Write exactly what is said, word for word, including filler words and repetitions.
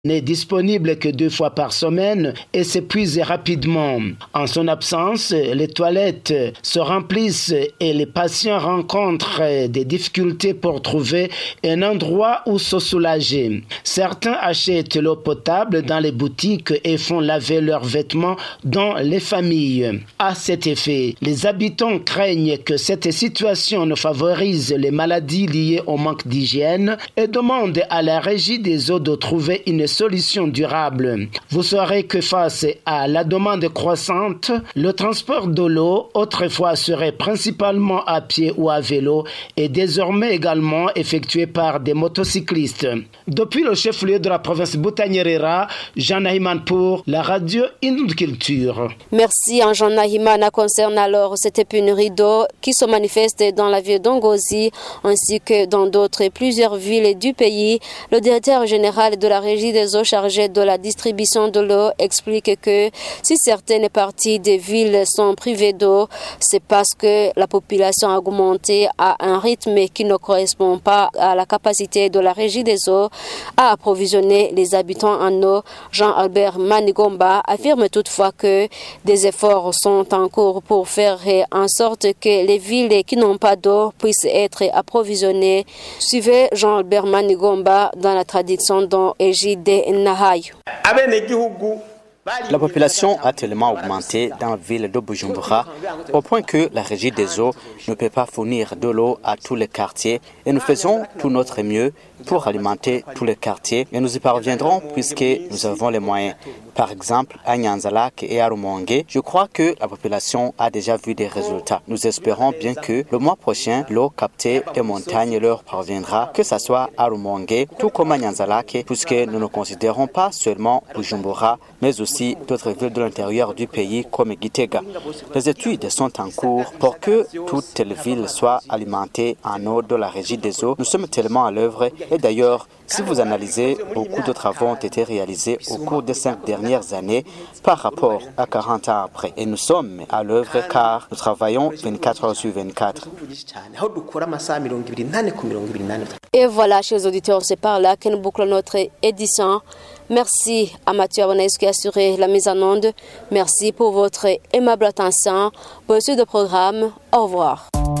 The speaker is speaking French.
n'est disponible que deux fois par semaine et s'épuise rapidement. En son absence, les toilettes se remplissent et les patients rencontrent des difficultés pour trouver un endroit où se soulager. Certains achètent l'eau potable dans les boutiques et font laver leurs vêtements dans les familles. À cet effet, les habitants craignent que cette situation ne favorise les maladies liées au manque d'hygiène et demandent à la Régie des eaux de trouver une solution durable. Vous saurez que face à la demande croissante, le transport de l'eau, autrefois assuré principalement à pied ou à vélo, est désormais également effectué par des motocyclistes. Depuis le chef-lieu de la province Butanyerera, Jean Nahiman pour la radio Indound Culture. Merci Jean Nahiman. Concerne alors cette pénurie d'eau qui se manifeste dans la ville d'Ongozi ainsi que dans d'autres et plusieurs villes du pays. Le directeur général de la Régie des eaux chargé de la distribution de l'eau explique que si certaines parties des villes sont privées d'eau, c'est parce que la population a augmenté à un rythme qui ne correspond pas à la capacité de la Régie des eaux à approvisionner les habitants en eau. Jean-Albert Manigomba affirme toutefois que des efforts sont en cours pour faire en sorte que les villes qui n'ont pas d'eau puissent être approvisionnées. Suivez Jean-Albert Manigomba dans la traduction dont Égide Nahayo. La population a tellement augmenté dans la ville de Bujumbura au point que la Régie des eaux ne peut pas fournir de l'eau à tous les quartiers et nous faisons tout notre mieux pour alimenter tous les quartiers et nous y parviendrons puisque nous avons les moyens. Par exemple, à Nyanzalak et à Rumongue, je crois que la population a déjà vu des résultats. Nous espérons bien que le mois prochain, l'eau captée des montagnes leur parviendra, que ce soit à Rumongue, tout comme à Nyanzalak, puisque nous ne considérons pas seulement Bujumbura, mais aussi d'autres villes de l'intérieur du pays comme Gitega. Les études sont en cours pour que toutes les villes soient alimentées en eau de la Régie des eaux. Nous sommes tellement à l'œuvre et d'ailleurs, si vous analysez, beaucoup de travaux ont été réalisés au cours des cinq dernières années par rapport à quarante ans après. Et nous sommes à l'œuvre car nous travaillons vingt-quatre heures sur vingt-quatre. Et voilà, chers auditeurs, c'est par là que nous bouclons notre édition. Merci à Mathieu Abonès qui a assuré la mise en onde. Merci pour votre aimable attention. Bonne suite de programme. Au revoir.